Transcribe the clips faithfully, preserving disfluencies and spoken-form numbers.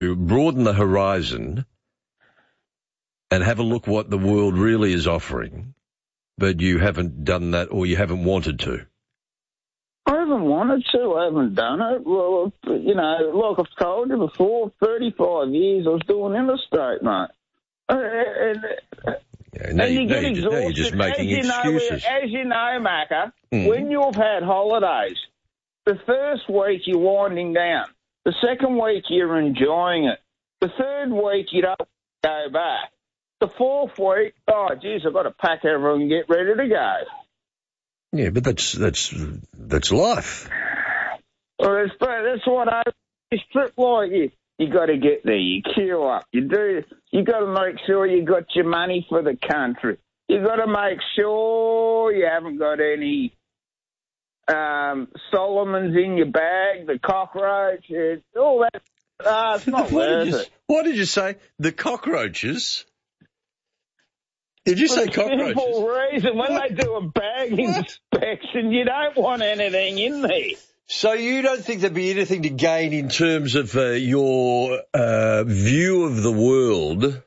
broaden the horizon and have a look what the world really is offering, but you haven't done that or you haven't wanted to? I haven't wanted to. I haven't done it. Well, you know, like I've told you before, thirty-five years I was doing interstate, mate. And, yeah, now, and you, you now, get you, exhausted. now you're just making as excuses. You know, as you know, Macca, mm. when you've had holidays, the first week you're winding down. The second week you're enjoying it. The third week you don't go back. The fourth week, oh, geez, I've got to pack everything and get ready to go. Yeah, but that's that's that's life. Well, that's, that's what I strip like you. You got to get there. You queue up. You do. You got to make sure you got your money for the country. You got to make sure you haven't got any um, Solomons in your bag, the cockroach, all that. Uh, it's not worth you, it. What did you say? The cockroaches? Did you For say the cockroaches? simple reason, when what? they do a bag what? inspection, you don't want anything in there. So you don't think there'd be anything to gain in terms of uh, your uh, view of the world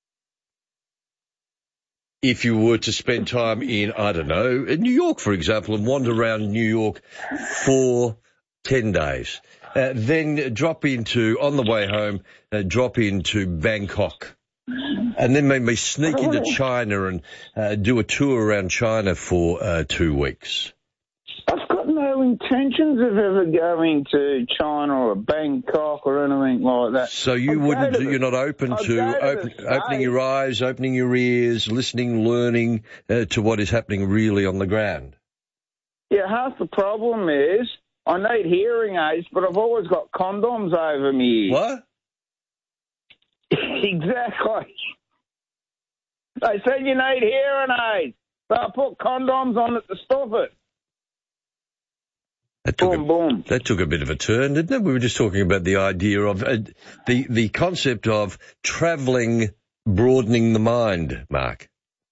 if you were to spend time in, I don't know, in New York, for example, and wander around New York for ten days, uh, then drop into, on the way home, uh, drop into Bangkok, and then maybe sneak into China and uh, do a tour around China for uh, two weeks? I've got no intentions of ever going to China or Bangkok or anything like that. So you I'll wouldn't, the, you're not open I'll to, to open, opening your eyes, opening your ears, listening, learning uh, to what is happening really on the ground? Yeah, half the problem is I need hearing aids, but I've always got condoms over me. What? Exactly. They said you need hearing aids, so I put condoms on it to stop it. That took, boom, a, boom. that took a bit of a turn, didn't it? We were just talking about the idea of uh, the the concept of travelling, broadening the mind, Mark.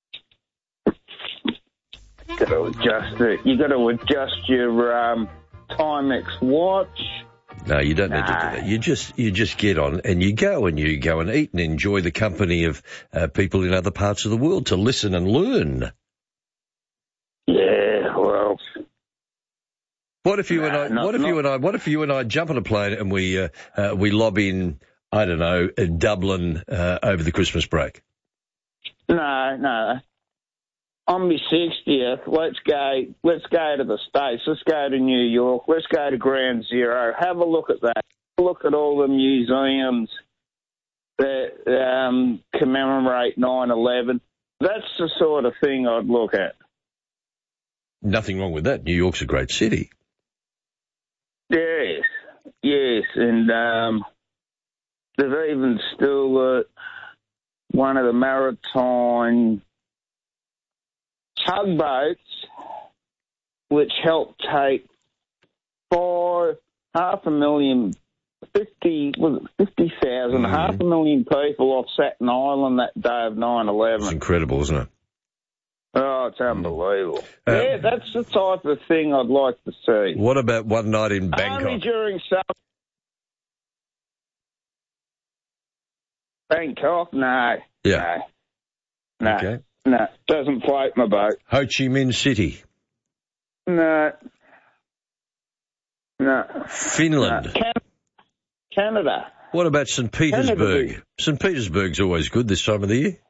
You got to adjust it. You got to adjust your um, Timex watch. No, you don't nah. need to do that. You just you just get on and you go and you go and eat and enjoy the company of uh, people in other parts of the world to listen and learn. Yeah, well. What if you nah, and I? Not, what if not, you and I? What if you and I jump on a plane and we uh, uh, we lob in? I don't know, uh, Dublin uh, over the Christmas break. No, no. On my sixtieth, let's go. Let's go to the States. Let's go to New York. Let's go to Ground Zero. Have a look at that. Look at all the museums that um, commemorate nine eleven. That's the sort of thing I'd look at. Nothing wrong with that. New York's a great city. Yes, yes, and um, they've even still uh, one of the maritime tugboats, which helped take five, half a million, fifty, was it fifty thousand, mm. half a million people off Staten Island that day of nine eleven. It's incredible, isn't it? Oh, it's unbelievable. Um, yeah, that's the type of thing I'd like to see. What about one night in Bangkok? Only during summer. Bangkok? No. Yeah. No. No. Okay. No. Doesn't float my boat. Ho Chi Minh City? No. No. Finland? No. Can- Canada. What about Saint Petersburg? Canada. Saint Petersburg's always good this time of the year.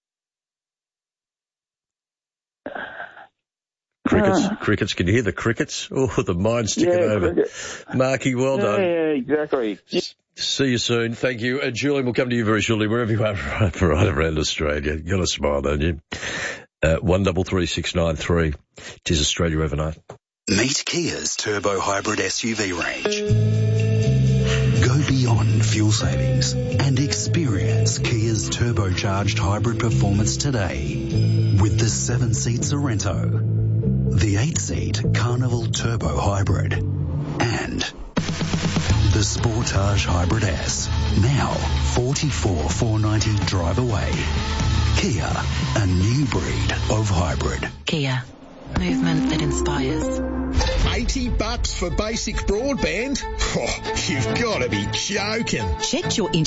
Crickets, uh, crickets. Can you hear the crickets? Oh, the mind's ticking yeah, over. Cricket. Marky, well yeah, done. Yeah, exactly. S- see you soon. Thank you. Uh, Julian, we'll come to you very shortly, wherever you are, right, right around Australia. You got a smile, don't you? Uh, one double three six nine three. Tis Australia overnight. Meet Kia's turbo hybrid S U V range. Go beyond fuel savings and experience Kia's turbocharged hybrid performance today with the seven-seat Sorento, the eight-seat Carnival Turbo Hybrid, and the Sportage Hybrid S. Now forty-four thousand four hundred ninety drive away. Kia, a new breed of hybrid. Kia, movement that inspires. eighty bucks for basic broadband? Oh, you've got to be joking. Check your